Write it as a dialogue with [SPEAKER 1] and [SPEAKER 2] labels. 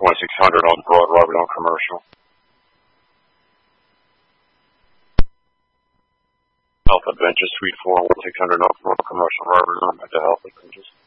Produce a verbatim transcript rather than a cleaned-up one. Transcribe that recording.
[SPEAKER 1] one six hundred on Broad, Robert on Commercial. Health Adventures, Suite four, one six hundred on Broad, Commercial, Robert on Mental Health Adventures.